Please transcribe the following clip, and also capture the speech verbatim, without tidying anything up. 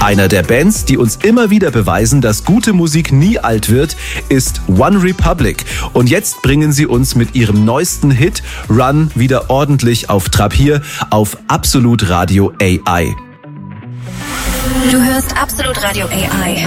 Einer der Bands, die uns immer wieder beweisen, dass gute Musik nie alt wird, ist One Republic. Und jetzt bringen sie uns mit ihrem neuesten Hit Run wieder ordentlich auf Trab hier auf Absolut Radio A I. Du hörst Absolut Radio A I.